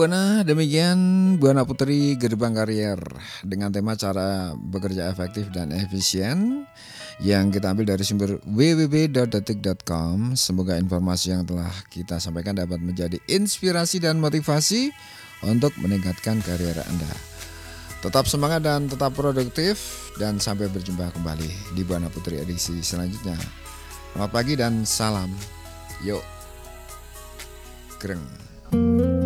Nah, demikian Buana Putri Gerbang Karier dengan tema cara bekerja efektif dan efisien yang kita ambil dari sumber www.detik.com. Semoga informasi yang telah kita sampaikan dapat menjadi inspirasi dan motivasi untuk meningkatkan karier Anda. Tetap semangat dan tetap produktif, dan sampai berjumpa kembali di Buana Putri edisi selanjutnya. Selamat pagi dan salam. Yuk, greng.